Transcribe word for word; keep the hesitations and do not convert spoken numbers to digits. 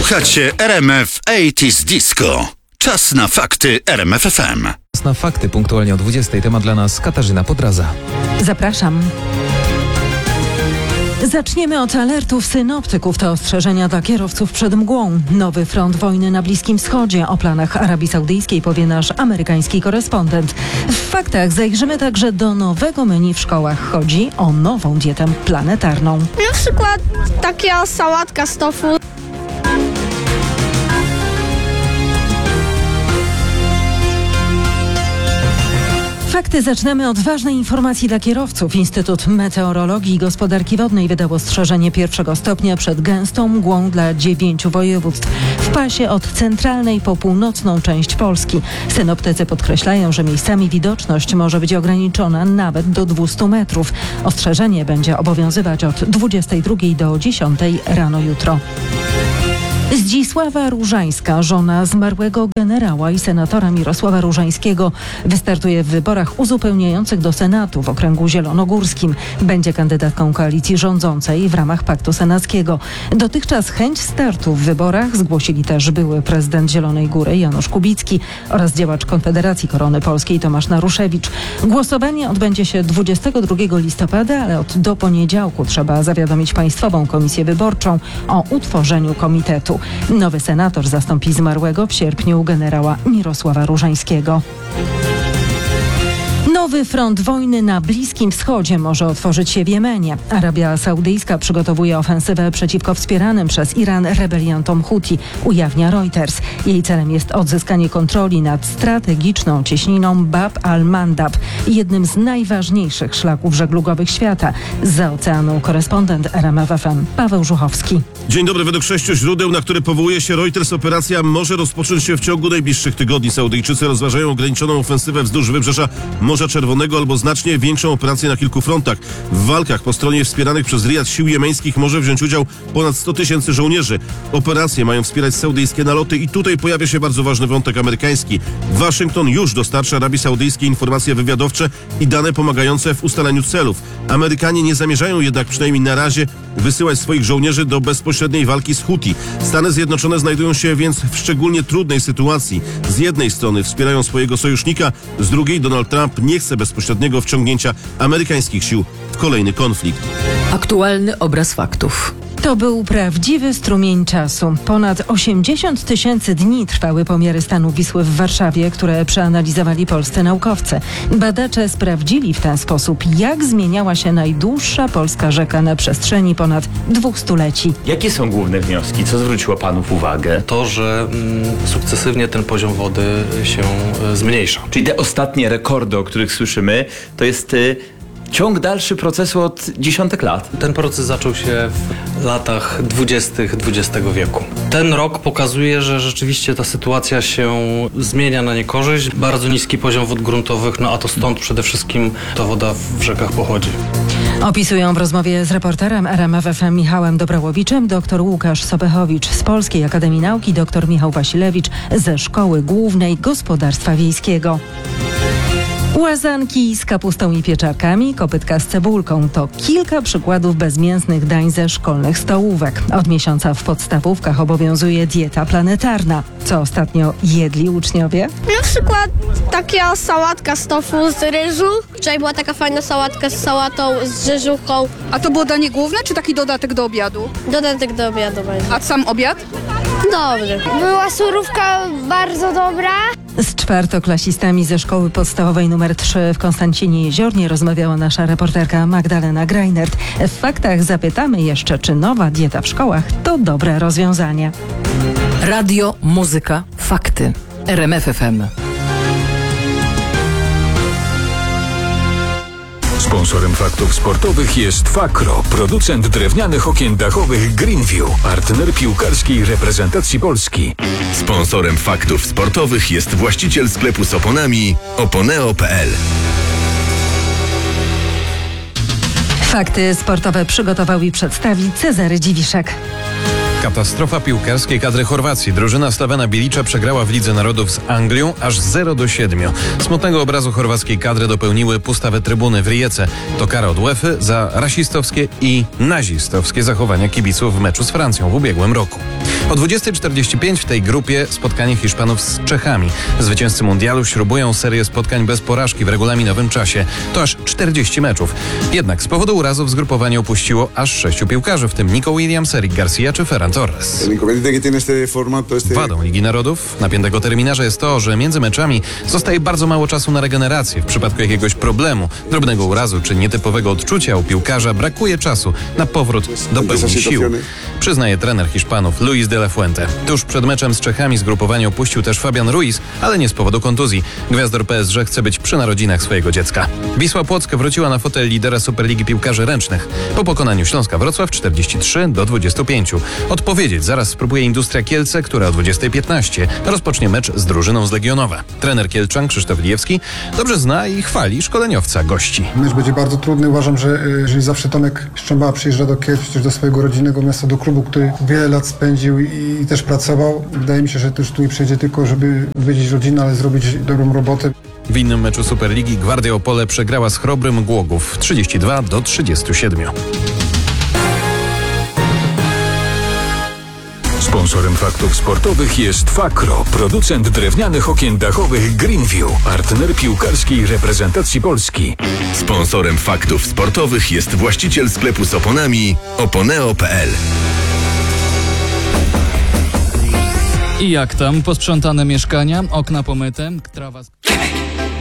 Słuchacie R M F osiemdziesiąt Disco. Czas na fakty R M F F M. Czas na fakty punktualnie o dwudziestej. Temat dla nas Katarzyna Podraza. Zapraszam. Zaczniemy od alertów synoptyków. To ostrzeżenia dla kierowców przed mgłą. Nowy front wojny na Bliskim Wschodzie. O planach Arabii Saudyjskiej powie nasz amerykański korespondent. W faktach zajrzymy także do nowego menu w szkołach. Chodzi o nową dietę planetarną. Na przykład taka sałatka z tofu. Fakty zaczynamy od ważnej informacji dla kierowców. Instytut Meteorologii i Gospodarki Wodnej wydał ostrzeżenie pierwszego stopnia przed gęstą mgłą dla dziewięciu województw w pasie od centralnej po północną część Polski. Synoptycy podkreślają, że miejscami widoczność może być ograniczona nawet do dwustu metrów. Ostrzeżenie będzie obowiązywać od dwudziestej drugiej do dziesiątej rano jutro. Zdzisława Różańska, żona zmarłego generała i senatora Mirosława Różańskiego, wystartuje w wyborach uzupełniających do Senatu w okręgu zielonogórskim. Będzie kandydatką koalicji rządzącej w ramach Paktu Senackiego. Dotychczas chęć startu w wyborach zgłosili też były prezydent Zielonej Góry Janusz Kubicki oraz działacz Konfederacji Korony Polskiej Tomasz Naruszewicz. Głosowanie odbędzie się dwudziestego drugiego listopada, ale od do poniedziałku trzeba zawiadomić Państwową Komisję Wyborczą o utworzeniu komitetu. Nowy senator zastąpi zmarłego w sierpniu generała Mirosława Różańskiego. Nowy front wojny na Bliskim Wschodzie może otworzyć się w Jemenie. Arabia Saudyjska przygotowuje ofensywę przeciwko wspieranym przez Iran rebeliantom Huti, ujawnia Reuters. Jej celem jest odzyskanie kontroli nad strategiczną cieśniną Bab al-Mandab, jednym z najważniejszych szlaków żeglugowych świata. Zza oceanu korespondent R M F F M Paweł Żuchowski. Dzień dobry. Według sześciu źródeł, na które powołuje się Reuters, operacja może rozpocząć się w ciągu najbliższych tygodni. Saudyjczycy rozważają ograniczoną ofensywę wzdłuż wybrzeża Morza Czerwonego albo znacznie większą operację na kilku frontach. W walkach po stronie wspieranych przez Rijad sił jemeńskich może wziąć udział ponad sto tysięcy żołnierzy. Operacje mają wspierać saudyjskie naloty i tutaj pojawia się bardzo ważny wątek amerykański. Waszyngton już dostarcza Arabii Saudyjskiej informacje wywiadowcze i dane pomagające w ustaleniu celów. Amerykanie nie zamierzają jednak przynajmniej na razie wysyłać swoich żołnierzy do bezpośredniej walki z Huti. Stany Zjednoczone znajdują się więc w szczególnie trudnej sytuacji. Z jednej strony wspierają swojego sojusznika, z drugiej Donald Trump nie chce bezpośredniego wciągnięcia amerykańskich sił w kolejny konflikt. Aktualny obraz faktów. To był prawdziwy strumień czasu. Ponad osiemdziesiąt tysięcy dni trwały pomiary stanu Wisły w Warszawie, które przeanalizowali polscy naukowcy. Badacze sprawdzili w ten sposób, jak zmieniała się najdłuższa polska rzeka na przestrzeni ponad dwóch stuleci. Jakie są główne wnioski? Co zwróciło panów uwagę? To, że mm, sukcesywnie ten poziom wody się y, zmniejsza. Czyli te ostatnie rekordy, o których słyszymy, to jest y, ciąg dalszy procesu od dziesiątek lat. Ten proces zaczął się w latach dwudziestych dwudziestego wieku. Ten rok pokazuje, że rzeczywiście ta sytuacja się zmienia na niekorzyść. Bardzo niski poziom wód gruntowych, no a to stąd przede wszystkim ta woda w rzekach pochodzi. Opisują w rozmowie z reporterem R M F F M Michałem Dobrałowiczem dr Łukasz Sobechowicz z Polskiej Akademii Nauki, dr Michał Wasilewicz ze Szkoły Głównej Gospodarstwa Wiejskiego. Łazanki z kapustą i pieczarkami, kopytka z cebulką to kilka przykładów bezmięsnych dań ze szkolnych stołówek. Od miesiąca w podstawówkach obowiązuje dieta planetarna. Co ostatnio jedli uczniowie? Na przykład taka sałatka z tofu z ryżu. Wczoraj była taka fajna sałatka z sałatą, z rzeżuchą. A to było danie główne, czy taki dodatek do obiadu? Dodatek do obiadu będzie. A sam obiad? Dobry. Była surówka bardzo dobra. Z czwartoklasistami ze szkoły podstawowej nr trzy w Konstancinie Jeziornie rozmawiała nasza reporterka Magdalena Greinert. W faktach zapytamy jeszcze, czy nowa dieta w szkołach to dobre rozwiązanie. Radio, muzyka, fakty. R M F F M. Sponsorem faktów sportowych jest Fakro, producent drewnianych okien dachowych Greenview, partner piłkarskiej reprezentacji Polski. Sponsorem faktów sportowych jest właściciel sklepu z oponami oponeo kropka p l. Fakty sportowe przygotował i przedstawi Cezary Dziwiszek. Katastrofa piłkarskiej kadry Chorwacji. Drużyna Slavena Bilicza przegrała w Lidze Narodów z Anglią aż zero do siedmiu. Smutnego obrazu chorwackiej kadry dopełniły pustawe trybuny w Rijece. To kara od UEFA za rasistowskie i nazistowskie zachowania kibiców w meczu z Francją w ubiegłym roku. O dwudziesta czterdzieści pięć w tej grupie spotkanie Hiszpanów z Czechami. Zwycięzcy mundialu śrubują serię spotkań bez porażki w regulaminowym czasie. To aż czterdzieści meczów. Jednak z powodu urazów zgrupowanie opuściło aż sześciu piłkarzy, w tym Nico Williams, Eric Garcia czy Ferran Torres. Wadą Ligi Narodów napiętego terminarza jest to, że między meczami zostaje bardzo mało czasu na regenerację. W przypadku jakiegoś problemu, drobnego urazu czy nietypowego odczucia u piłkarza brakuje czasu na powrót do pełni sił. Przyznaje trener Hiszpanów Luis de la Fuente. Tuż przed meczem z Czechami zgrupowanie opuścił też Fabian Ruiz, ale nie z powodu kontuzji. Gwiazdor P S G chce być przy narodzinach swojego dziecka. Wisła Płock wróciła na fotel lidera Superligi Piłkarzy Ręcznych. Po pokonaniu Śląska Wrocław czterdzieści trzy do dwudziestu pięciu. Odpowiedzieć zaraz spróbuje Industria Kielce, która o dwudziestej piętnaście rozpocznie mecz z drużyną z Legionowa. Trener kielczan Krzysztof Lijewski dobrze zna i chwali szkoleniowca gości. Mecz będzie bardzo trudny. Uważam, że jeżeli zawsze Tomek Szczęba przyjeżdża do Kielc, przecież do swojego rodzinnego miasta, do klubu, który wiele lat spędził i też pracował. Wydaje mi się, że też tu nie przyjedzie tylko, żeby odwiedzić rodzinę, ale zrobić dobrą robotę. W innym meczu Superligi Gwardia Opole przegrała z Chrobrym Głogów trzydzieści dwa do trzydziestu siedmiu. Sponsorem faktów sportowych jest Fakro, producent drewnianych okien dachowych Greenview, partner piłkarskiej reprezentacji Polski. Sponsorem faktów sportowych jest właściciel sklepu z oponami oponeo kropka p l. I jak tam? Posprzątane mieszkania, okna pomyte, trawa...